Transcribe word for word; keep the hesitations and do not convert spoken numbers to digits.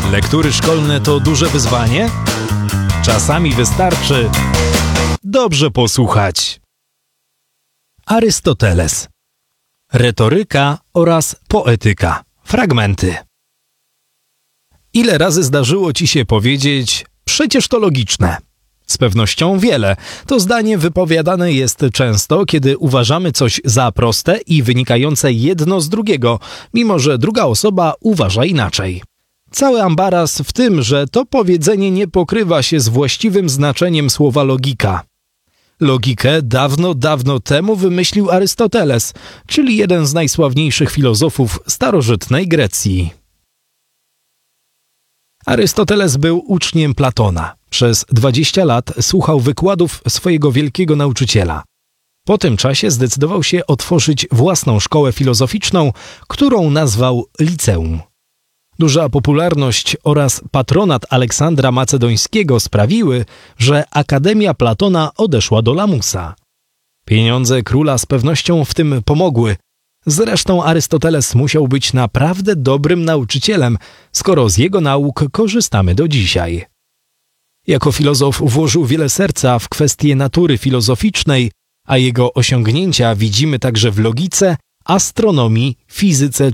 Lektury szkolne to duże wyzwanie? Czasami wystarczy dobrze posłuchać. Arystoteles. Retoryka oraz poetyka. Fragmenty. Ile razy zdarzyło ci się powiedzieć: przecież to logiczne? Z pewnością wiele. To zdanie wypowiadane jest często, kiedy uważamy coś za proste i wynikające jedno z drugiego, mimo że druga osoba uważa inaczej. Cały ambaras w tym, że to powiedzenie nie pokrywa się z właściwym znaczeniem słowa logika. Logikę dawno, dawno temu wymyślił Arystoteles, czyli jeden z najsławniejszych filozofów starożytnej Grecji. Arystoteles był uczniem Platona. Przez dwadzieścia lat słuchał wykładów swojego wielkiego nauczyciela. Po tym czasie zdecydował się otworzyć własną szkołę filozoficzną, którą nazwał liceum. Duża popularność oraz patronat Aleksandra Macedońskiego sprawiły, że Akademia Platona odeszła do lamusa. Pieniądze króla z pewnością w tym pomogły. Zresztą Arystoteles musiał być naprawdę dobrym nauczycielem, skoro z jego nauk korzystamy do dzisiaj. Jako filozof włożył wiele serca w kwestie natury filozoficznej, a jego osiągnięcia widzimy także w logice, astronomii, fizyce